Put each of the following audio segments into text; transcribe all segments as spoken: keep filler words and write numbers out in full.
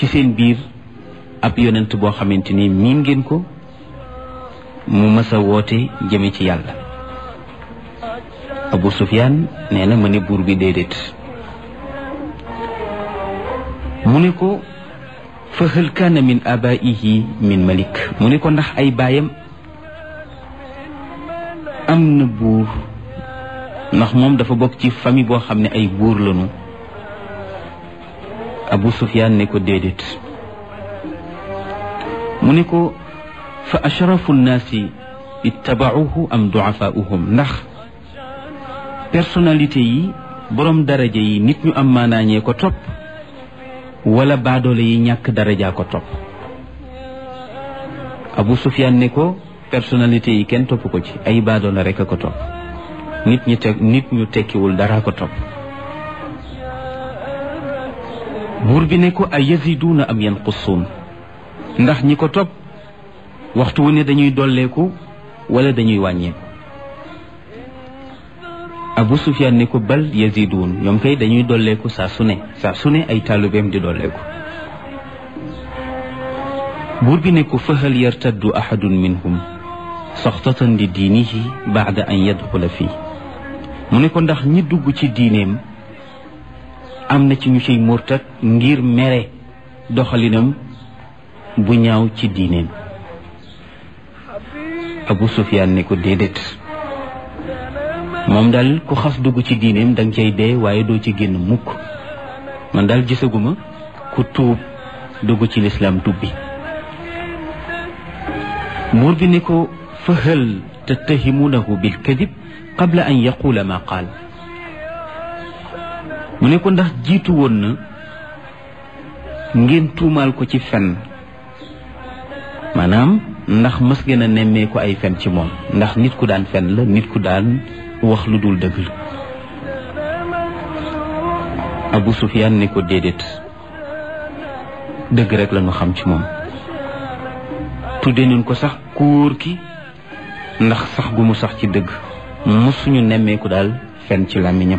ci seen biir ab yonent boo xamante ni miin ngeen ko mu mës a woote jëme ci yàlla. Abu Sufyaan nee na ma ne buur bi déedéet. mu ne ko fa hal kaana min abaihi min malik, mu ne ko ndax ay baayam am na buur, ndax moom dafa bokk ci famille boo xam ne ay buur lañu. Abu Sufyaan ne ko déedéet. mu ne ko fa ashrafu nnaasi ittabauhu am duafaauhum, ndax personnalité yi borom daraja yi nit ñu am maanaañee ko topp wala baadoole yi ñàkk darajaa ko topp. Abu Sufyaan ne ko personnalité yi kenn topp ko ci, ay baadoole rek a ko topp, nit ñi te nit ñu tekkiwul dara ko topp. buur bi ne ko ay yaziduuna am yanqusuun, ndax ñi ko topp waxtu wu ne dañuy dolleeku wala dañuy wàññeeku. Abu Sufyaan ne ko bal yaziduun, ñoom kay dañuy dolleeku saa su ne saa su ne ay taalibeem di dolleeku. buur bi ne ko fa hal yartaddu ahadun minhum saxtatan li diinihi baada an yadxula fii, mu ne ko ndax ñi dugg ci diineem am na ci ñu ciy murtat ngir mere doxalinam bu ñaaw ci diineem. Abu Sufyaan ne ko déedéet, moom daal ku xas dugg ci diineem danga cay dee waaye doo ci génn mukk. man daal gisaguma ku tuub dugg ci lislaam tubbi. buur bi ne ko fa hal tattahimunahu bil kadib qabla an yaqula ma qaal, mu ne ko ndax jiitu woon na ngeen tuumaal ko ci fen, maanaam ndax mës ngeen a nemmee ko ay fen ci moom, ndax nit ku daan fen la, nit ku daan wax lu dul dëgg la. Abu Sufyaan ne ko déedéet, dëgg rek la ñu xam ci moom. tudde nañ ko sax ku wóor ki ndax sax gu mu sax ci dëgg, mësuñu nemmee ko daal fen ci làmmiñam.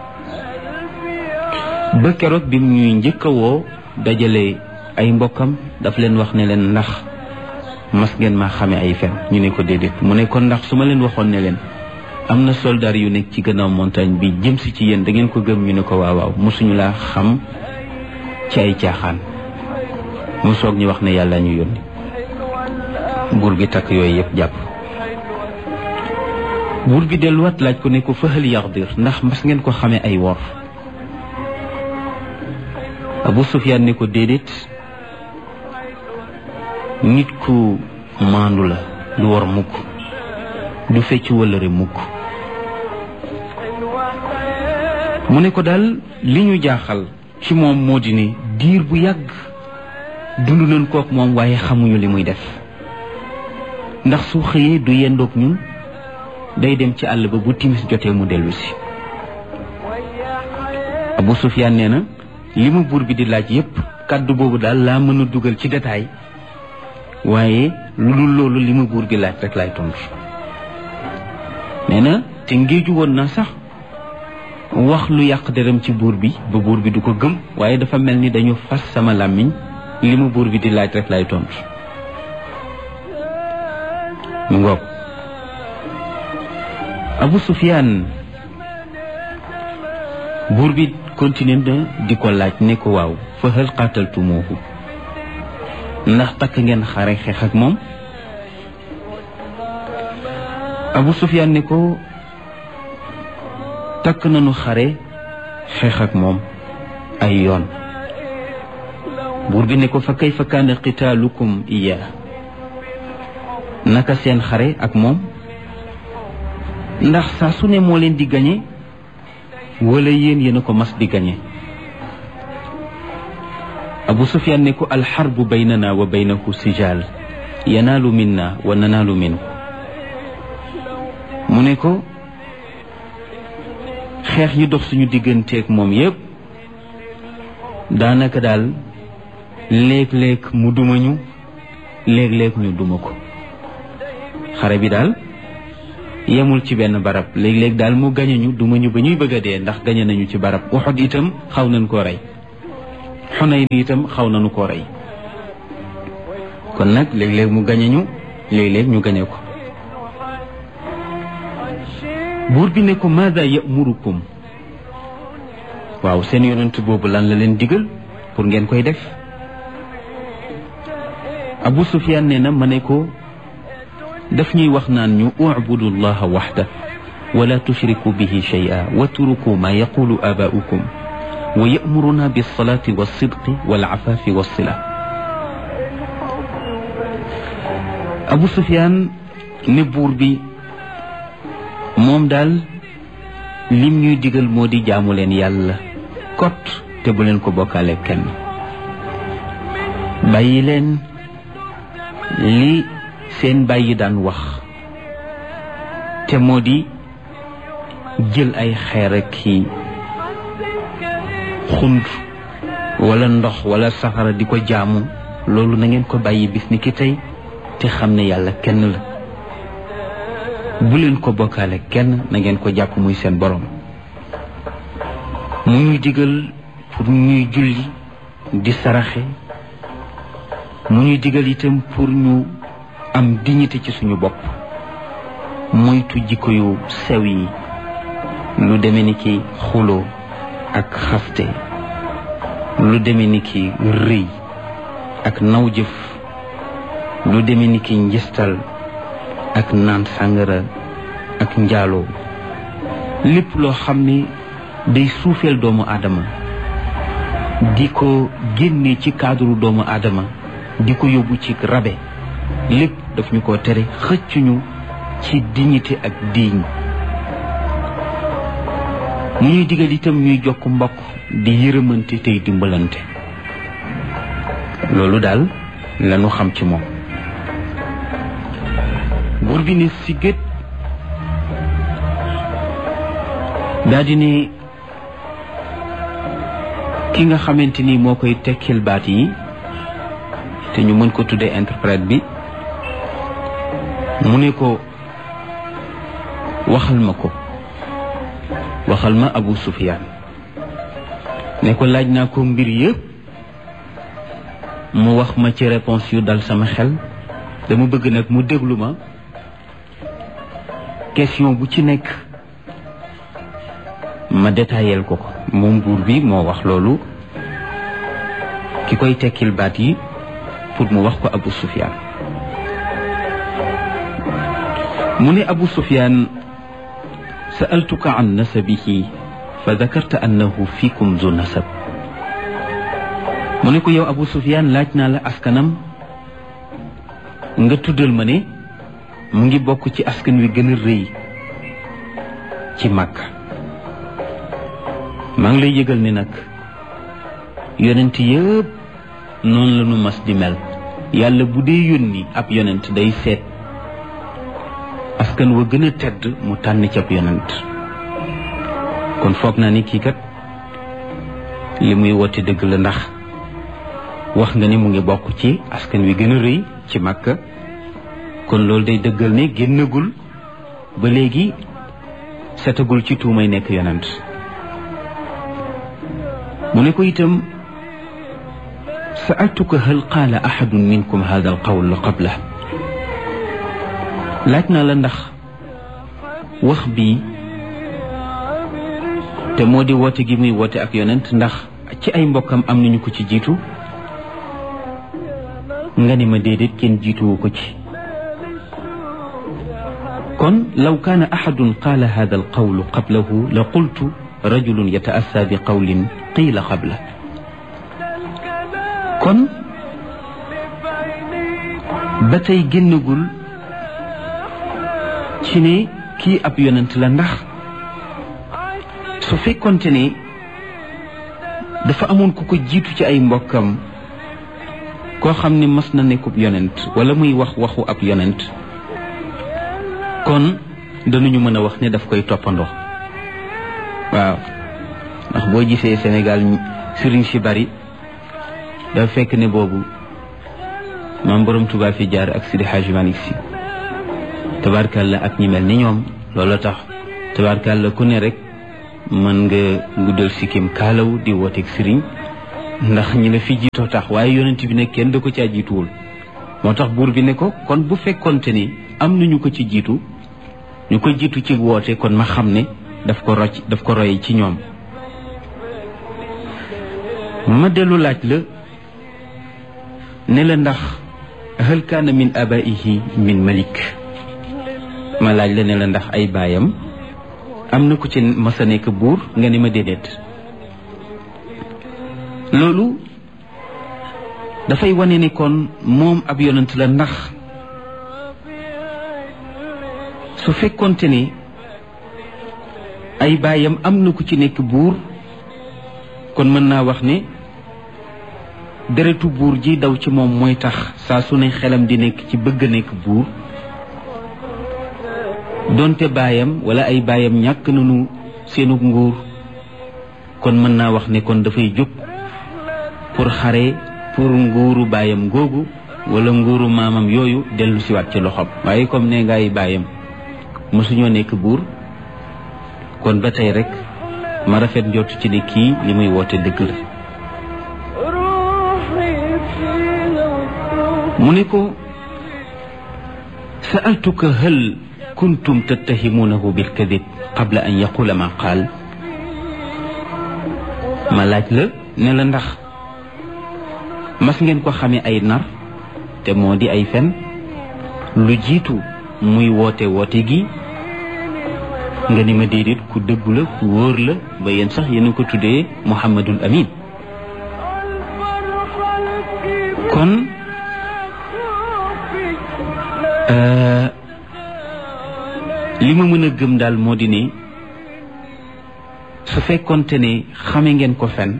ba keroog bi ñuy njëkk a woo dajale ay mbokkam daf leen wax ne leen ndax mas ngeen maa xame ay fen, ñu ne ko déedéet. mu ne kon ndax su ma leen waxoon ne leen am na soldaar yu nekk ci gannaaw montagne bi jëm si ci yéen da ngeen ko gëm, ñu ne ko waaw waaw. mosuñu laa xam ci ay caaxaan. mu soog ñu wax ne yàlla ñu yónni. buur gi takk yooyu yëpp jàpp. buur gi delluwaat laaj ko ne ko fahal yaxdir, ndax mas ngeen ko xame ay wor. Abu Sufyaan ne ko déedéet, nit ku maandu la, du war mukk, du fecc wëllëre mukk. mu ne ko daal li ñu jaaxal ci moom moo di ne diir bu yàgg dund nañ kook moom waaye xamuñu li muy def, ndax su xëyee du yendoog ñun, day dem ci àll ba bu timis jotee mu dellu si. Abu Sufyaan nee na li mu buur bi di laaj yépp kàddu boobu daal laa mën a dugal ci détail, waaye lu dul loolu li mu buur gi laaj rek laay tontu. nee na te ngéeju woon na sax wax lu yàq deram ci buur bi ba buur bi du ko gëm, waaye dafa mel ni dañu fas sama làmmiñ, li mu buur bi di laaj rek laay tontu. mu ngoog. Abu Sufyaan buur bi continué na di ko laaj ne ko waaw fa hal qataltumuhu, ndax takk ngeen xare xeex ak moom. Abu Sufyaan ne ko takk nañu xare xeex ak moom ay yoon. buur bi ne ko fa kayfa kaana qitaalukum iyaa, naka seen xare ak moom, ndax saa su ne moo leen di gañe wala yéen yéen a ko mas di gañe. Abu Sufyaan ne ko alxarbu baynana wa baynahu sijaal yanaalu minna wa nanaalu minhu, mu ne ko xeex yi dox suñu digganteeg moom yépp daanaka daal léeg-léeg mu duma ñu, léeg-léeg ñu duma ko. xare bi daal yemul ci benn barab, léeg-léeg daal mu gañe ñu duma ñu ba ñuy bëgg a dee ndax gañe nañu ci barab. Uhud itam xaw nañ koo rey. Xunayn itam xaw nañu koo rey kon nag léeg-léeg mu gañe ñu léeg-léeg ñu gañe ko buur bi ne ko maada yamurukum waaw seen yonent boobu lan la leen digal pour ngeen koy def Abu Sufyaan nee na ma ne ko daf ñuy wax naan ñu ubudu llaha waxda wala tushriku bihi shay'a watruku ma yaqulu abaa'ukum wa ya'muruna bis-salati was-sidqi wal-'afafi was-sila Abu Sufyaan ne buur bi moom daal lim ñuy digal moo di jaamu leen yàlla kot te bu leen ko bokkaale kenn bàyyi leen li seen bàyyi daan wax te moo di jël ay xeer ak ki xund wala ndox wala safara di ko jaamu loolu na ngeen ko bàyyi bis ni ki tey te xam ne yàlla kenn la bu leen ko bokkaale kenn na ngeen ko jàpp muy seen borom mu ñuy digal pour ñuy julli di saraxe mu ñuy digal itam pour ñu am dignité ci suñu bopp moytu jikko yu sew yi lu deme ni ki xuloo ak xaste lu deme ni ki rëy ak naw jëf lu deme ni ki njistal ak naan sàngara ak njaaloo lépp loo xam ni day suufeel doomu aadama di ko génne ci cadre doomu aadama di ko yóbbu ci rabe lépp daf ñu ko tere xëccuñu ci dignité ak diiñ mu ñuy digal itam ñuy jokk mbokk di yërëmante tey dimbalante loolu daal lañu xam ci moom buur bi ne si gét daa di ne ki nga xamante ni moo koy tekkil baat yi te ñu mën ko tuddee interprète bi mu ne ko waxal ma ko waxal ma Abu Sufyaan ne ko laaj naa ko mbir yëpp mu wax ma ci réponse yu dal sama xel dama bëgg nag mu déglu ma question bu ci nekk ma détaillel ko ko moom buur bi moo wax loolu ki koy tekkil baat yi pour mu wax ko Abu Sufyaan mu ne Abu Sufyaan sa'altuka an nasabihi fa dakarta annahu fiikum zu nasab mu ne ko yow Abu Sufyaan laaj naa la askanam nga tuddal ma ne mu ngi bokk ci askan wi gën a rëy ci Makka maa ngi lay yëgal ni nag yonent yëpp noonu la ñu mas di mel yàlla bu dee yónni ab yonent day seet askan wa gën a tedd mu tànn ci ab yonent kon foog naa ni kii kat li muy woote dëgg la ndax wax nga ni mu ngi bokk ci askan wi gën a rëy ci Makka kon loolu day dëggal ne génnagul ba léegi setagul ci tuumay nekk yonent mu ne ko itam sa'altuka hal qaala ahadun minkum hada al qawl qabla laaj naa la ndax wax bi te moo di woote gi muy woote ak yonent ndax ci ay mbokkam am nañu ko ci jiitu nga ni ma déedéet kenn jiituwu ko ci kon law kaana ahadun qaala hada al qawlu qablahu la qultu rajulun yataassa bi qawlin qiila qabla kon ba tey génnagul ci ne kii ab yonent la ndax su fekkonte ne dafa amoon ku ko jiitu ci ay mbokkam koo xam ne mas na nekkub yonent wala muy wax waxu ab yonent kon danañu mën a wax ne daf koy toppandoo waaw ndax boo gisee Sénégal sëriñ si bari dafa fekk ne boobu maam borom Tuubaa fi jaar ak Sidi Hadji Malick Sy tabarkalla ak ñi mel ni ñoom loolu tax tabarkalla ku ne rek mën nga guddal sikkim kaalaw di wooteeg sëriñ ndax ñi la fi jiitoo tax waaye yonent bi ne kenn da ko caa jiituwul moo tax buur bi ne ko kon bu fekkonte ni am na ñu ko ci jiitu ñu ko jiitu ci woote kon ma xam ne daf ko rocc daf ko roy ci ñoom ma dellu laaj la ne la ndax hal kaana min abaihi min malik ma laaj la ne la ndax ay baayam am na ku ci masa nekk buur nga ni ma déedéet loolu dafay wane ne kon moom ab yonent la ndax su fekkonte ne ay baayam am na ku ci nekk buur kon mën naa wax ne deretu buur ji daw ci moom mooy tax saa su ne xelam di nekk ci bëgg a nekk buur donte baayam wala ay baayam ñàkk nañu seenu nguur kon mën naa wax ne kon dafay jóg pour xare pour nguuru baayam googu wala nguuru maamam yooyu dellu siwaat ci loxoom waaye comme ne nga ay baayam mësuñoo nekk buur kon ba tey rek ma rafet njort ci ne kii li muy woote dëgg la mu ne ko sa'altuka hal kuntum tattahimunahu bil kadib qabla an yaqula ma qaal ma laaj la ne la ndax mas ngeen ko xamee ay nar te moo di ay fen lu jiitu muy woote woote gi nga ni ma déedéet ku dëggu la ku wóor la ba yéen sax yéen a ko tuddee Muhammadul Amin kon li ma mën a gëm daal moo di ne su fekkonte ne xame ngeen ko fen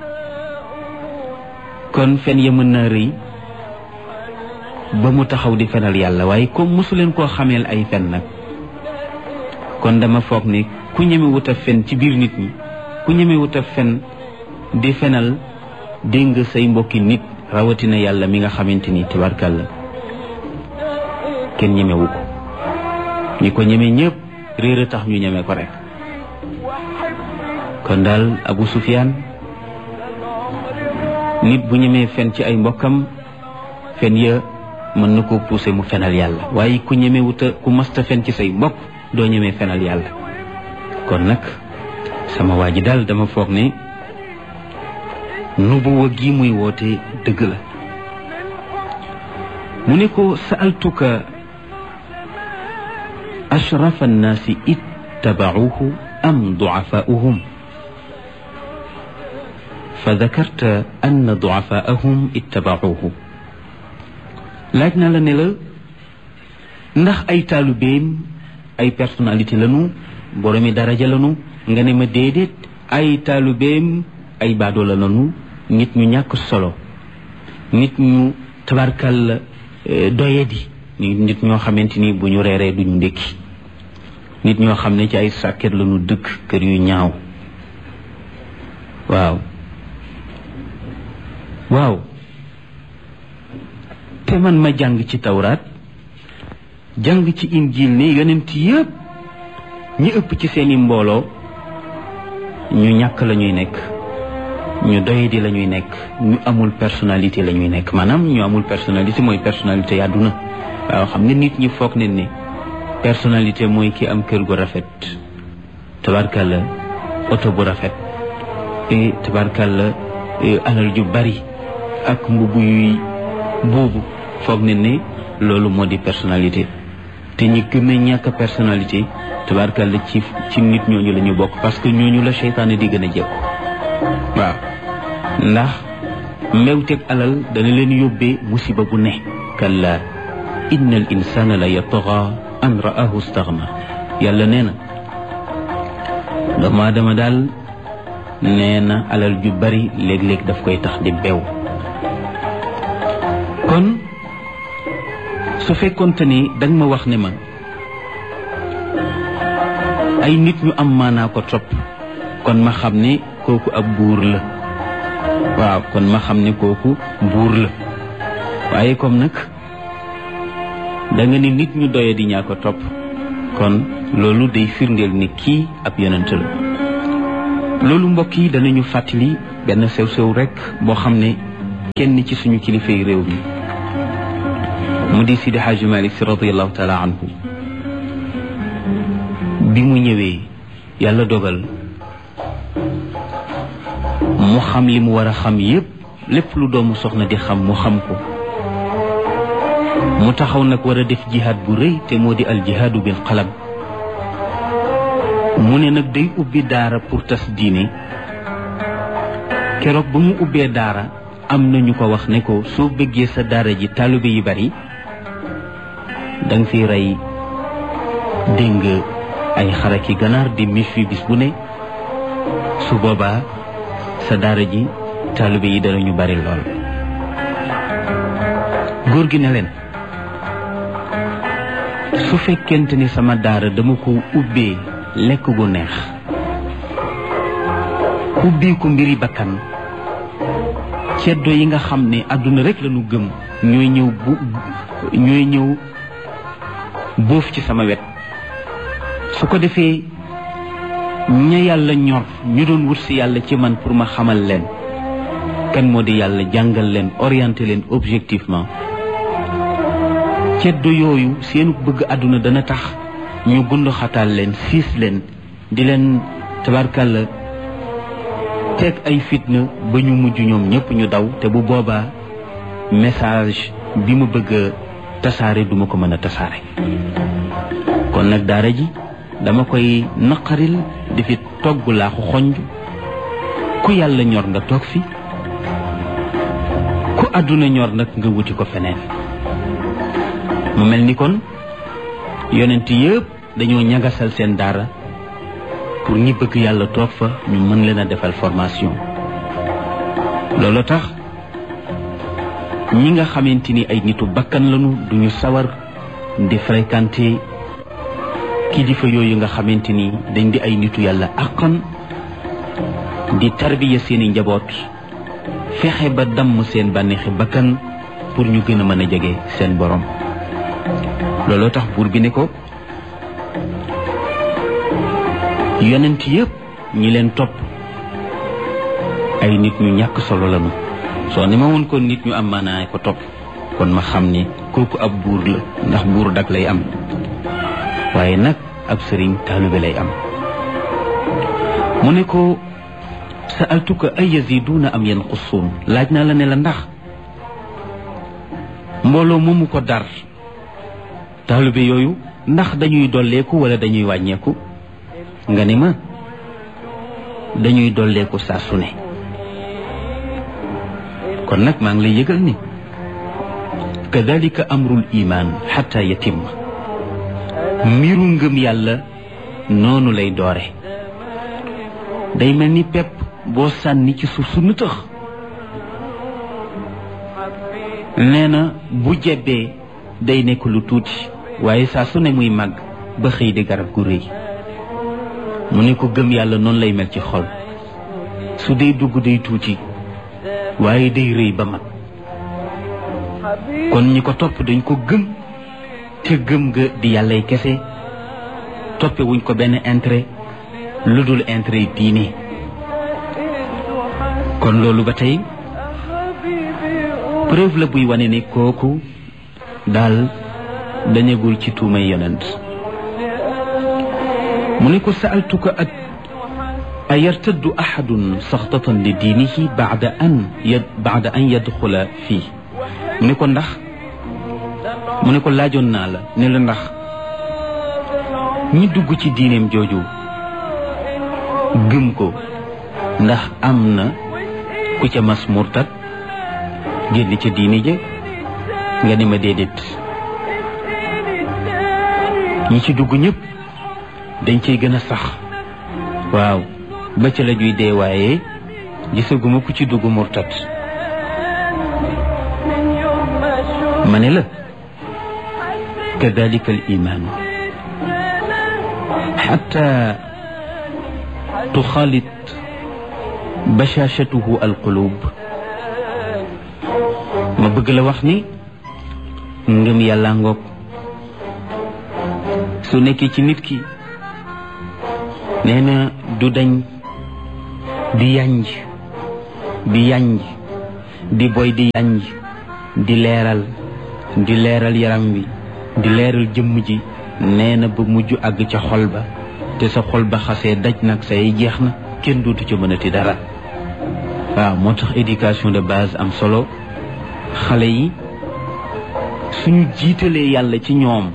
kon fen ya mën naa rëy ba mu taxaw di fenal yàlla waaye comme mosu leen koo xameel ay fen nag kon dama foog ne ku ñeme wut a fen ci biir nit ñi ku ñeme wut a fen di fenal dégg nga say mbokki nit rawatina yàlla mi nga xamante ni tabarkàlla kenn ñemewu ko ñi ko ñeme ñëpp réer a tax ñu ñeme ko rek kon daal Abu Sufyaan nit bu ñemee fen ci ay mbokkam fen ya mën na koo pousser mu fenal yàlla waaye ku ñeme wuta ku masta fen ci say mbokk doo ñemee fenal yàlla kon nag sama waa ji daal dama foog ne nubuwa gi muy woote dëgg la mu ne ko sa'altuka ashrafa annaasi ittaba'uhu am du'afaa'uhum fa dakarta anna du'afaa'ahum ittaba'uhu laaj na la ne la ndax ay taalubeem ay personnalité lañu boromi daraja lañu nga ne ma déedéet ay taalubeem ay baadoola lañu nit ñu ñàkk solo nit ñu tabarkal doyadi nit ñoo xamante ni bu ñu reeree duñu ndékki nit ñoo xam ne ci ay sàkket lañu dëkk kër yu ñaaw waaw waaw te man ma jàng ci tawraat jàng ci injil ne yonent yëpp ñi ëpp ci seeni mbooloo ñu ñàkk la ñuy nekk ñu doyadi la ñuy nekk ñu amul personnalité la ñuy nekk maanaam ñu amul personnalité mooy personnalité yàdduna waaw xam nga nit ñi foog ne ne personnalité mooy ki am kër gu rafet tabarkalla oto bu rafet et tabarkalla alal ju bari ak mbubb yuy boobu foog ne ne loolu moo di personnalité te ñi gën a ñàkk personnalité tabarkalla ci ci nit ñooñu la ñu bokk parce que ñooñu la seytaane di gën a jekku waaw ndax mbewteeg alal dana leen yóbbee musiba bu ne kalla inna al insana la yatgha an ra'ahu istaghna yàlla nee na doomu aadama daal nee na alal ju bari léeg-léeg daf koy tax di bew kon su fekkonte ni danga ma wax ne ma ay nit ñu am maanaa ko topp kon ma xam ne kooku ab buur la waaw kon ma xam ne kooku buur la waaye comme nag da nga ne nit ñu doye di ñaa ko topp kon loolu day firndeel ni kii ab yonent la loolu mbokk yi danañu fàttali benn sew sew rek boo xam ne kenn ci suñu kilifay réew mi mu di Sidi Hadji Malick Sy radiyallahu taala anhu bi mu ñëwee yàlla dogal mu xam li mu war a xam yépp lépp lu doomu soxna di xam mu xam ko mu taxaw nag war a def jihaad bu rëy te moo di al jihaadu bil qalam mu ne nag day ubbi daara pour tas diine keroog ba mu ubbee daara am na ñu ko wax ne ko soo bëggee sa daara ji taalibe yi bari danga fi rey dégg ay xaraki ganaar di mis fi bis bu ne su boobaa sa daara ji taalibe yi danañu bari lool góor gi ne leen su fekkente ni sama daara dama ko ubbee lekk gu neex ubbee ko mbiri bakkan ceddo yi nga xam ne àdduna rek lañu gëm ñooy ñëw bu ñooy ñëw boof ci sama wet su ko defee ña yàlla ñor ñu doon wut si yàlla ci man pour ma xamal leen kan moo di yàlla jàngal leen orienté leen objectivement ceddo yooyu seenu bëgg àdduna dana tax ñu gund xataal leen siis leen di leen tabarkàlla teg ay fitna ba ñu mujj ñoom ñëpp ñu daw te bu boobaa message bi mu bëgg a tasaare duma ko mën a tasaare kon nag daara ji dama koy naqaril di fi togg laaxu xonj ku yàlla ñor nga toog fi ku àdduna ñor nag nga wuti ko feneen mu mel ni kon yonent yëpp dañoo ñagasal seen daara pour ñi bëgg yàlla toog fa ñu mën leen a defal formation loolu tax ñi nga xamante ni ay nitu bakkan lañu duñu sawar di fréquenter kilifa yooyu nga xamante ni dañ di ay nitu yàlla àqan di tarbiya seeni njaboot fexe ba damm seen bànneexi bakkan pour ñu gën a mën a jege seen borom looloo tax buur bi ne ko yonent yëpp ñi leen topp ay nit ñu ñàkk solo lañu soo ni ma woon kon nit ñu am maanaay ko topp kon ma xam ni kooku ab buur la ndax buur dak lay am waaye nag ab sëriñ taalibe lay am mu ne ko sa'altuka ay yaziduuna am yanqusuun laaj naa la ne la ndax mbooloo moomu ko dar taalibe yooyu ndax dañuy dolleeku wala dañuy wàññeeku nga ni ma dañuy dolleeku saa su ne kon nag maa ngi lay yëgal ni kadalika amrul iman xatta yatimma mbiru ngëm yàlla noonu lay doore day mel ni pepp boo sànni ci suuf su nëtëx nee na bu jebbee day nekk lu tuuti waaye saa su ne muy màgg ba xëy di garab gu rëy mu ne ko gëm yàlla noonu lay mel ci xol su dee dugg day tuuti waaye day rëy ba mag kon ñi ko topp dañ ko gëm te gëm nga di yàllay kese toppe wuñ ko benn intérêt lu dul intérêt diine kon loolu ba tey preuve la buy wane ne kooku daal dañagul ci tuumay yonent mu ne ko sa'altuka ak a yartaddu ahadun saxtatan li diinihi baada an yad baada an yadxula fii mu ne ko ndax mu ne ko laajoon naa la ne la ndax ñi dugg ci diineem jooju gëm ko ndax am na ku ca mas murtad génn ca diini je nga ne ma déedéet ñi ci dugg ñëpp dañ cey gën a sax waaw ba ca la juy dee waaye gisaguma ku ci dugg murtad ma ne la kadalika al iman xatta tuxaalit bashashatuhu al qulub ma bëgg la wax ni ngëm yàlla ngoog su nekkee ci nit ki nee na du dañ di yanj di yanj di boy di yanj di leeral di leeral yaram wi di leeral jëmm ji nee na ba mujj àgg ca xol ba te sa xol ba xasee daj nag say jeex na kenn dootu ca mënati dara. waaw moo tax éducation de base am solo. xale yi suñu jiitalee yàlla ci ñoom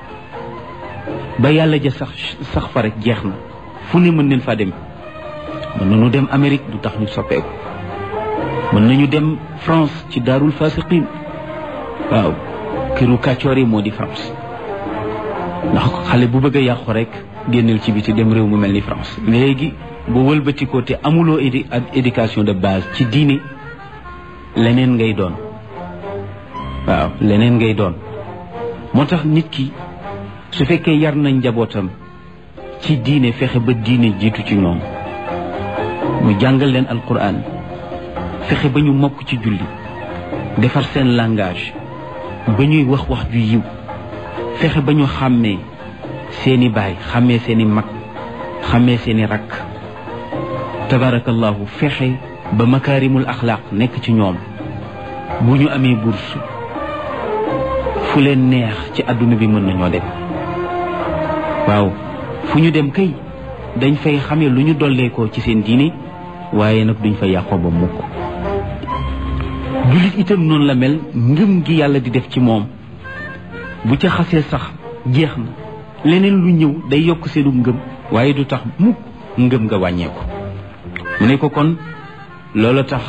ba yàlla ja sax sax fa rek jeex na fu ne mën neen faa dem. mën nañu dem Amérique du tax ñu soppeeku, mën nañu dem France ci daarul fasiqin. waaw këru kàccoor yi moo di France, ndax xale bu bëgg a yàqu rek génnal ci biti dem réew mu mel ni France. léegi boo wëlbatikoo te amuloo édi ak éducation de base ci diine leneen ngay doon. waaw leneen ngay doon. moo tax nit ki su fekkee yar nañ njabootam ci diine, fexe ba diine jiitu ci ñoom, mu jàngal leen alquran, fexe ba ñu mokk ci julli, defar seen langage ba ñuy wax wax ju yiw, fexe ba ñu xàmmee seeni baay, xàmmee seeni mag, xàmmee seeni rakk, tabarakallahu, fexe ba makaarimul axlaaq nekk ci ñoom. bu ñu amee bourse fu leen neex ci àdduna bi mën nañoo dem. waaw fu ñu dem kay dañ fay xamee lu ñu dolleekoo ci seen diine, waaye nag duñ fa yàqoo ba mukk. jullit itam noonu la mel. ngëm gi yàlla di def ci moom bu ca xasee sax jeex na, leneen lu ñëw day yokk seenu ngëm, waaye du tax mukk ngëm nga wàññeeku. mu ne ko kon loolu tax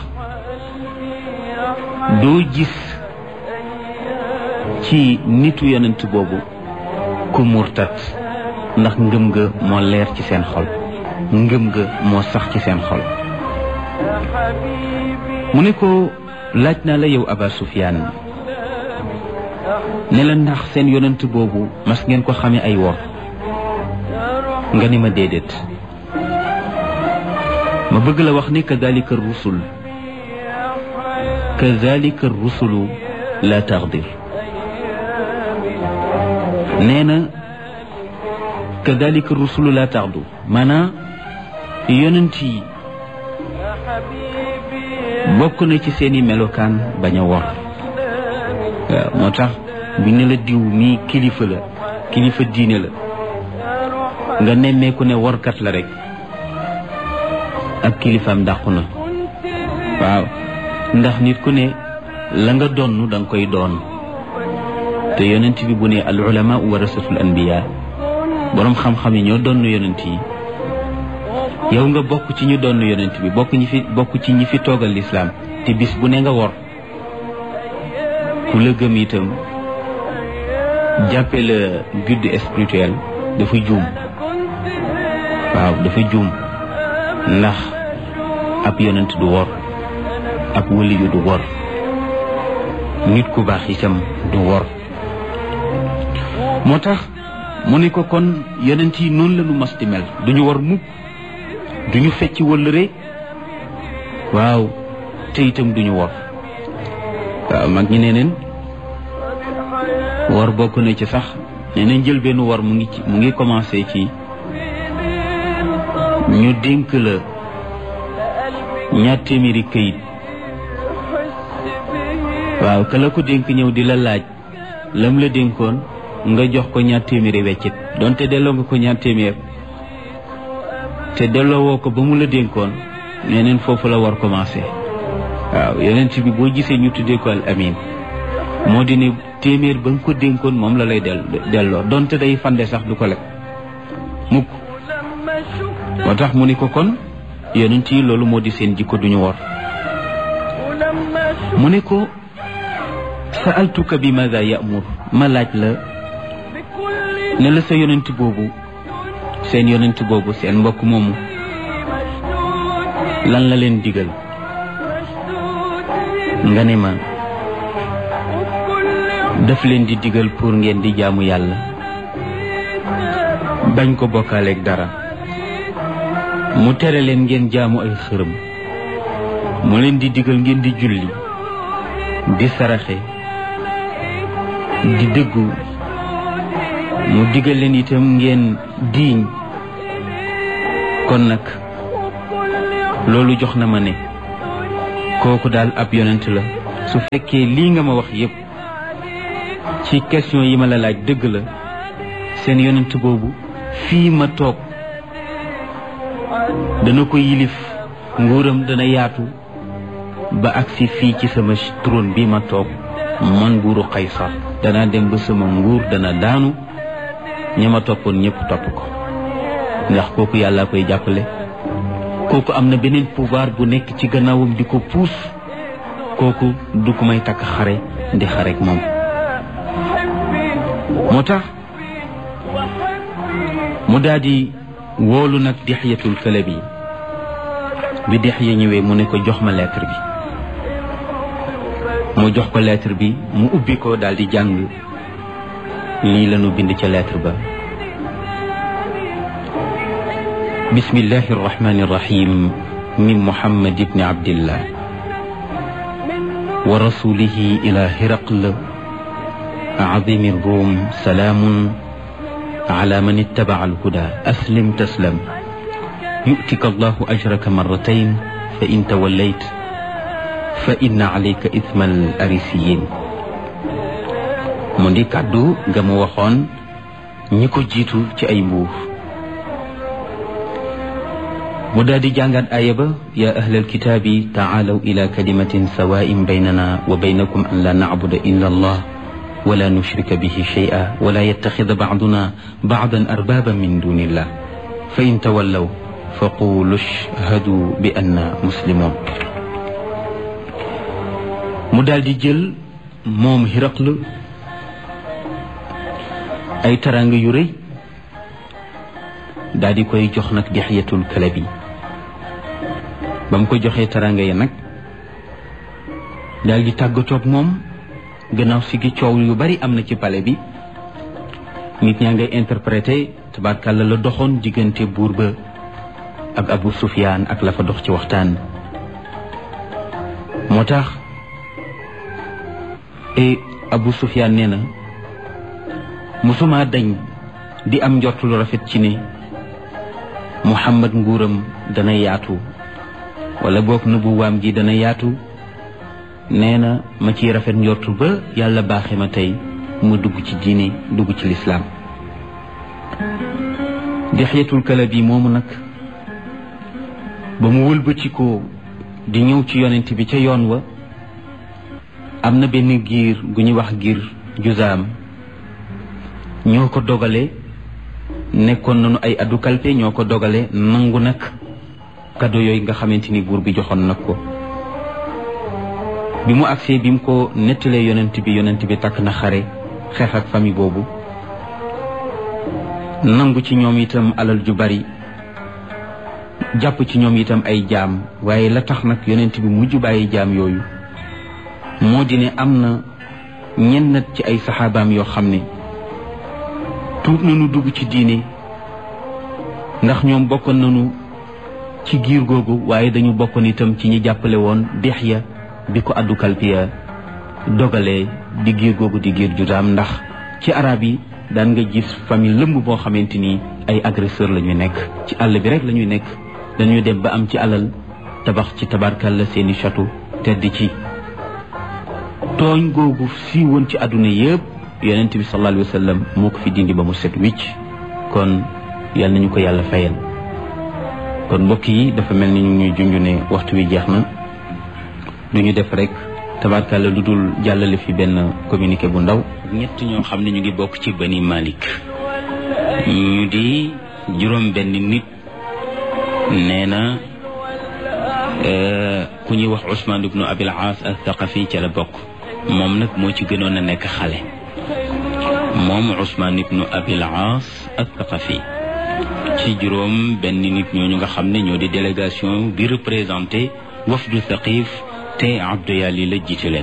doo gis ci nitu yonent boobu ku murtat, ndax ngëm nga moo leer ci seen xol, ngëm nga moo sax ci seen xol. mu ne ko laaj naa la yow Aba Sufyaan ne la ndax seen yonent boobu mas ngeen ko xamee ay wor, nga ni ma déedéet. ma bëgg la wax ni kadalika rusul kadalika rusulu la taxdir. nee na kadalika rusulu la taxdu, maanaam yonent yi bokk na ci seeni melokaan bañ a wor. waaw moo tax bu ne la diw mii kilifa la, kilifa diine la, nga nemmeeku ne workat la rek, ak kilifaam dàqu na. waaw ndax nit ku ne la nga donn da nga koy doon, te yonent bi bu ne al ulama warasatul anbiya, boroom xam-xam yi ñoo doon yonent yi. yow nga bokk ci ñu doon yonent bi, bokk ñi fi bokk ci ñi fi toogal lislaam, te bis bu ne nga wor. ku la gëm itam jàppe la guide spirituel dafa juum. waaw dafa juum, ndax ab yonent du wor, ab waliyu du wor, nit ku baax itam du wor. moo tax mu ne ko kon yonent yi noonu la ñu mas di mel, duñu wor mukk, duñu fecc wëllëre. waaw te itam duñu wor. waaw mag ñi nee neen wor bokk na ci sax, nee nañ jël benn wor mu ngi ci mu ngi commencé ci ñu dénk la ñaar téeméeri këyit. waaw ka la ko dénk ñëw di la laaj lam la dénkoon, nga jox ko ñaar téeméeri weccit, donte delloo nga ko ñaar téeméer te delloo woo ko ba mu la dénkoon, nee neen foofu la war commencé. waaw yonent bi boo gisee ñu tuddee ko al amin, moo di ne téeméer ba nga ko dénkoon moom la lay del delloo, donte day fande sax du ko lekk mukk. moo tax mu ni ko kon yonent yi loolu moo di seen jikko, duñu wor. mu ne ko sa'altuka bi maada ya'mur, ma laaj la ne la sa yonent boobu, seen yonent boobu, seen mbokk moomu lan la leen digal. nga ne ma daf leen di digal pour ngeen di jaamu yàlla, bañ ko bokkaaleeg dara. mu tere leen ngeen jaamu ay xërëm, mu leen di digal ngeen di julli, di saraxe, di dëggu. mu digal leen itam ngeen diiñ. kon nag loolu jox na ma ne kooku daal ab yonent la. su fekkee lii nga ma wax yépp ci question yi ma la laaj dëgg la seen yonent boobu fii ma toog dana ko yilif, nguuram dana yaatu ba agsi fii ci sama trône bi ma toog man buuru Qaysar. danaa dem ba sama nguur dana daanu, ña ma toppoon ñëpp topp ko, ndax kooku yàlla koy jàppale. kooku am na beneen pouvoir bu nekk ci gannaawam di ko puus. kooku du ko may takk xare di xarek moom. moo tax mu daal di woolu nag Dihyatul Kalabi bi Dihya ñëwee mu ne ko jox ma lettre bi. mu jox ko lettre bi, mu ubbi ko daal di jàng lii lañu bind ca lettre ba. bismillahi arrahmani irrahim min Muhammad ibni Abdillah wa rasulihi ila Hiraql azimi Rum salaamun ala man ittabaca alhuda aslim taslam yu'tika allahu ajraka marratayn fa in tawallayt fa inna alayka ithmal arisiyin. mu di kàddu nga mu waxoon ñi ko jiitu ci ay mbuur. mu daal di jàngaat aaya ba ya ahlal kitaabi taalaw ila kalimatin sawaa'in baynana wa baynakum an la nacbuda illa allah wala nushrika bihi shay'a wala yattaxida bacduna bacdan arbaaban min dunillah fa in tawallaw fa qulu ashhadu bi anna muslimun. mu daal di jël moom Hiraql ay taraanga yu rëy daal di koy jox nag Dihyatul Kalabi. ba mu ko joxee taraanga yi nag daal di tàggatoog moom. gannaaw si gi coow yu bari am na ci palais bi, nit ñaa ngay interprété tabarkàlla la doxoon diggante buur ba ak Abu Sufyaan ak la fa dox ci waxtaan. moo tax e Abu Sufyaan nee na musuma dañ di am njort lu rafet ci ne Muhammad nguuram dana yaatu wala boog nubuwaam gi dana yaatu. nee na ma ciy rafet njortu ba yàlla baaxe ma tey mu dugg ci diine dugg ci lislaam. Dihyatul Kalabi moomu nag ba mu wëlbatikoo di ñëw ci yonent bi ca yoon wa, am na benn giir gu ñuy wax giir Juzaam ñoo ko dogale, nekkoon nañu ay addu kalpe, ñoo ko dogale nangu nag cadeau yooyu nga xamante ni buur bi joxoon nag ko. bi mu agsee bi mu ko nettalee yonent bi yonent bi takk na xare xeex ak famille boobu, nangu ci ñoom itam alal ju bari, jàpp ci ñoom itam ay jaam. waaye la tax nag yonent bi mujj bàyyi jaam yooyu moo di ne am na ñenn ci ay saxaabaam yoo xam ne tuut nañu dugg ci diine, ndax ñoom bokkoon nañu ci giir googu, waaye dañu bokkoon itam ci ñi jàppale woon Dihya bi ko addu kalpiya dogalee di giir googu di giir Juzaam. ndax ci arab yi daan nga gis famille lëmb boo xamante ni ay agresseur la ñuy nekk, ci àll bi rek la ñuy nekk, dañuy dem ba am ci alal tabax ci tabarkalla seeni château tedd ci. tooñ googu si woon ci àdduna yëpp yonent bi sallallahu alayhi wa sallam moo ko fi dindi ba mu set wicc. kon yal nañu ko yàlla fayal. kon mbokk yi dafa mel ni ñu ñuy junj ne waxtu wi jeex na, du ñu def rek tabarkalla lu dul jàllale fi benn communiqué bu ndaw. ñett ñoo xam ne ñu ngi bokk ci Bani Malik, ñu di juróom benn nit. nee na ku ñuy wax Ousmane ibnu Abil Aas al-Thaqafi ca la bokk. moom nag moo ci gënoon a nekk xale, moom Ousmane ibnu Abil Aas al-Thaqafi. ci juróom benn nit ñooñu nga xam ne ñoo di délégation bi représenté wafdu Thaqif te Abdu Yali la jiite leen.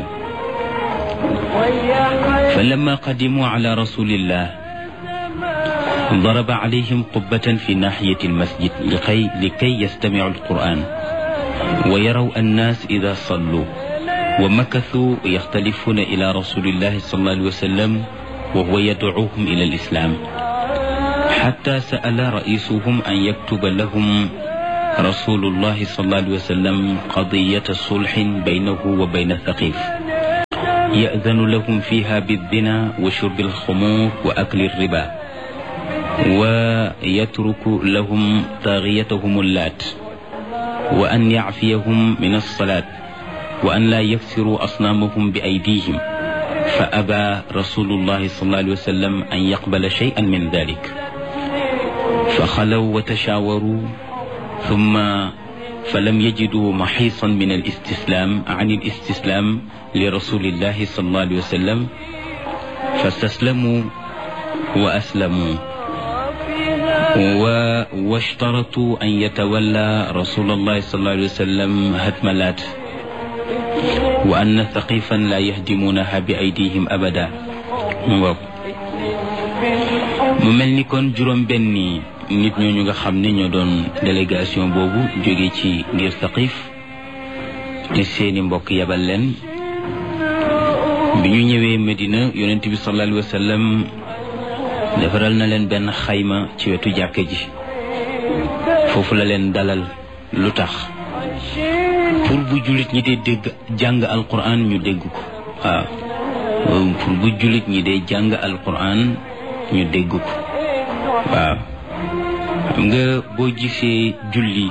fa lamma qadimu ala rasulillah daraba alayhim qubbatan fi naxiyati almasjid likay likay yastamicu alquran wa yaraw annas ida sallu wa makathu yaxtalifuna ila rasulillahi sallallahu alayhi wa sallam wa huwa yadcuuhum ila alislam xatta sa'ala raisuhum an yaktuba lahum rasulullahi sallallahu alayhi wa sallam qadiyata sulhin baynahu wa bayna Thaqif ya'danu lahum fiha bid-dina wa shurbi al-khumur wa akli ar-riba wa yatruku lahum taghiyatahum al-lat wa an ya'fiyahum min as-salat wa an la yaksiru asnamahum bi aydihim fa aba rasulullahi sallallahu alayhi wa sallam an yaqbala shay'an min dhalik fa khalaw wa tashawaru thumma falam yajidu mahisan min al-istislam an al-istislam li rasulillahi sallallahu alayhi wa sallam fastaslamu wa aslamu wa washtaratu an yatawalla rasulullahi sallallahu alayhi wa sallam hatmalat wa anna thaqifan la yahdimunaha bi aydihim abada. mu ngoog mu mel ni kon juróom benni nit ñooñu nga xam ne ñoo doon délégation boobu jóge ci ngir Thaqif te seeni mbokk yabal leen bi ñu ñëwee Medina yonent bi sallallahu alayhi wa sallam defaral na leen benn xayma ci wetu jàkka ji foofu la leen dalal. lu tax pour bu jullit ñi dee dégg jàng alquran ñu dégg ko waaw pour bu jullit ñi dee jàng alquran ñu dégg ko waaw xam nga boo gisee julli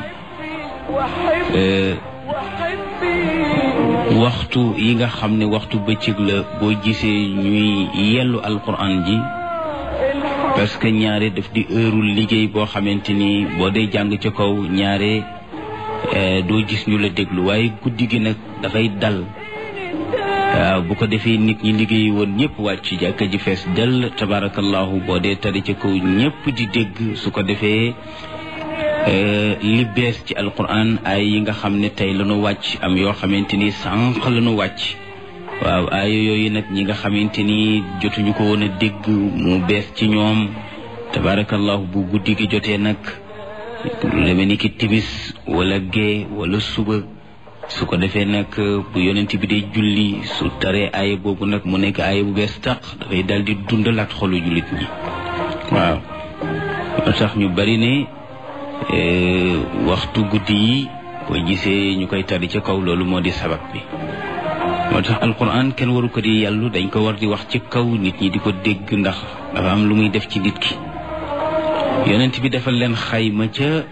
waxtu yi nga xam ne waxtu bëccëg la boo gisee ñuy yellu alquran ji parce que ñaare daf di heure liggéey boo xamante ni boo dee jàng ca kaw ñaare doo gis ñu la déglu waaye guddi gi nag dafay dal waaw bu ko defee nit ñi liggéey woon ñëpp wàcc ci jàkka ji fees dell tabarakallahu boo dee tari ca kaw ñëpp di dégg su ko defee li bees ci alquran ay yi nga xam ne tey lañu wàcc am yoo xamante ni sànq lañu wàcc waaw aaya yooyu nag ñi nga xamante ni jotuñu ko woon a dégg mu bees ci ñoom tabarakallahu bu guddi gi jotee nag lu demee ni ki timis wala gee wala suba su ko defee nag bu yonent bi dee julli su taree aaya boobu nag mu nekk aaya bu bees tàq dafay daal di dundalaat xolu jullit ñi waaw moo tax ñu bari ne waxtu guddi yi boo gisee ñu koy tari ca kaw loolu moo di sabab bi moo tax alquran kenn waru ko di yàllu dañ ko war di wax ci kaw nit ñi di ko dégg ndax dafa am lu muy def ci nit ki yonent bi defal leen xayma ca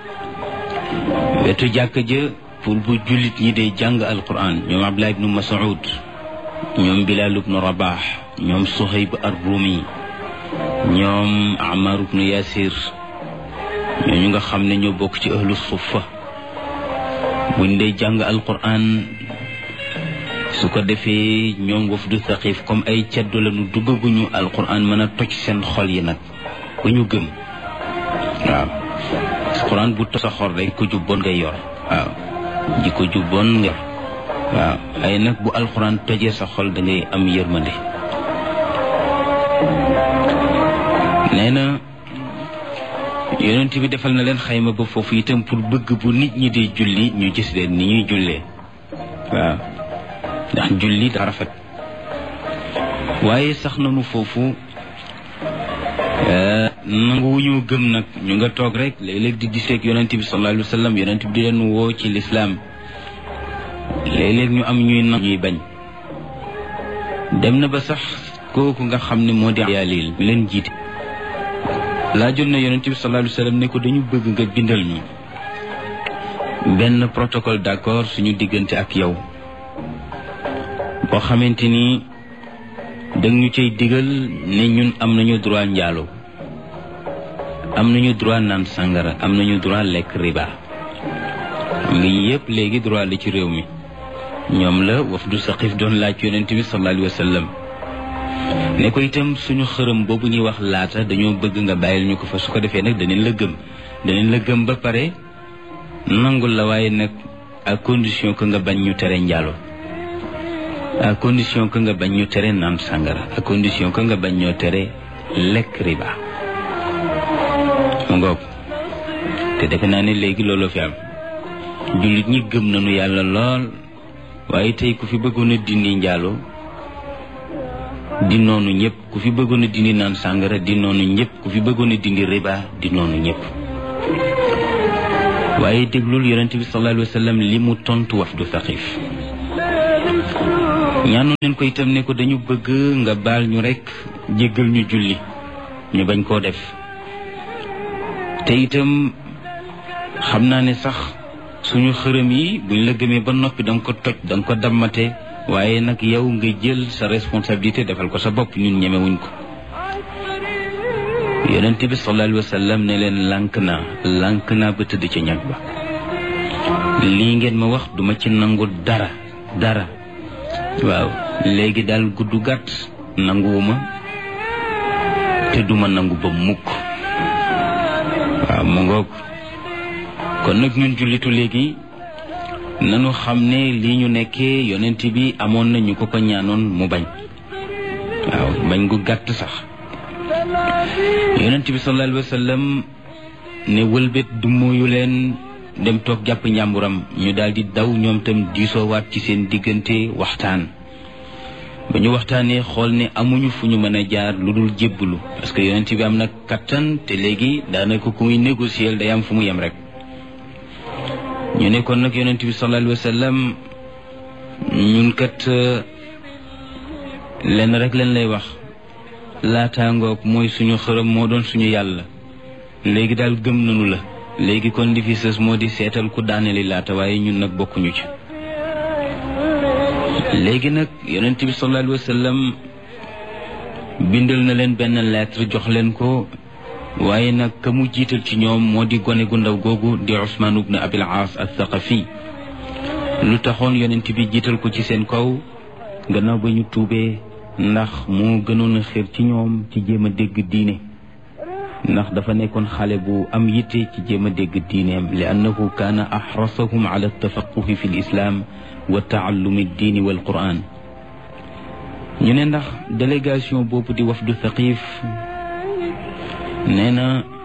wetu jàkka ja pour bu jullit ñi dee jàng alquran ñoom Abdullah ibnu Mas'ud ñoom Bilal ibnu Rabah ñoom Suhayb ar-Rumi ñoom Ammar ibnu Yasir ñooñu nga xam ne ñoo bokk ci ahlu suffa buñ dee jàng alquran su ko defee ñoom wafdu Thaqif comme ay ceddo la ñu duggaguñu alquran mën a toj seen xol yi nag ba ñu gëm waaw alquran bu toj sa xol rek ko jubboon ngay yor waaw ji ko jubboon nga waaw ay nag bu alquran tojee sa xol da ngay am yërmande nee na yonent bi defal na leen xayma ba foofu itam pour bëgg bu nit ñi di julli ñu gis leen ni ñuy jullee waaw ndax julli dafa rafet waaye sax nañu foofu nangu ñu gëm nag ñu nga toog rek léeg-léeg di giseeg yonent bi sallallahu alayhi wa sallam yonent bi di leen woo ci lislaam léeg-léeg ñu am ñuy nangu ñuy bañ dem na ba sax kooku nga xam ne moo di yaalil mi leen jiite laajoon na yonent bi sallallahu alayhi wa sallam ne ko dañu bëgg nga bindal ñu benn protocole d'accord suñu diggante ak yow boo xamante ni dang ñu cay digal ne ñun am nañu droit njaalo am nañu droit naan sàngara am nañu droit lekk riba ngi yëpp léegi droit la ci réew mi ñoom la wafdu Saqif doon laaj yonent bi sallallahu alayhi wa sallam ne ko itam suñu xërëm boobu ñuy wax laata dañoo bëgg nga bàyyil ñu ko fa su ko defee nag danañ la gëm danañ la gëm ba pare nangul la waaye nag à condition que nga bañ ñu tere njaalo à condition que nga bañ ñu tere naan sàngara à condition que nga bañ ñoo tere lekk riba mu ngoog te defe naa ne léegi looloo fi am jullit ñi gëm nañu yàlla lool waaye tey ku fi bëggoon a dindi njaalo di noonu ñëpp ku fi bëggoon a dindi naan sàngara di noonu ñëpp ku fi bëggoon a dindi riba di noonu ñëpp waaye déglul yonent bi sallallahu alayhi wa sallam li mu tontu wafdu Saqif ñaanu leen ko itam ne ko dañu bëgg nga baal ñu rekk jéggal ñu julli ñu bañ koo def te itam xam naa ne sax suñu xërëm yi buñ la gëmee ba noppi danga ko toj danga ko dammate waaye nag yow nga jël sa responsabilité defal ko sa bopp ñun ñemewuñ ko yonent bi sallallahu alayhi wa sallam ne leen lànk naa lànk naa ba tëdd ca ñag ba lii ngeen ma wax duma ci nangu dara dara waaw léegi daal gudd gàtt nanguwuma te duma nangu ba mukk waaw mu ngoog kon nag ñun jullitu léegi nanu xam ne lii ñu nekkee yonent bi amoon na ñu ko ko ñaanoon mu bañ waaw bañ gu gàtt sax yonent bi sallallahu alayhi wa sallam ne wëlbét du mooyu leen dem toog jàpp njàmburam ñu daal di daw ñoom tam diisoowaat ci seen diggante waxtaan ba ñu waxtaanee xool ne amuñu fu ñu mën a jaar lu dul jébbalu parce que yonent bi am na kattan te léegi daanaka ku muy négocier day am fu mu yem rek ñu ne kon nag yonent bi sallallahu alayhi wa sallam ñun kat lenn rek leen lay wax laataangoog mooy suñu xërëm moo doon suñu yàlla léegi daal gëm nañu la léegi kon li fi sës moo di seetal ku daaneli laata waaye ñun nag bokkuñu ci léegi nag yonent bi sallallahu alayhi wa sallam bindal na leen benn lettre jox leen ko waaye nag ka mu jiital ci ñoom moo di gone gu ndaw googu di Usmaan ibn Abil Aas al-Thaqafi lu taxoon yonent bi jiital ko ci seen kaw gannaaw ba ñu tuubee ndax moo gënoon a xër ci ñoom ci jéem a dégg diine ndax dafa nekkoon xale bu am yitte ci jéem a dégg diineem li annahu kaana axrasahum ala tafaquhi fi lislaam wa taallumi diini wal quran ñu ne ndax délégation boobu di wafdu Thaqif nee na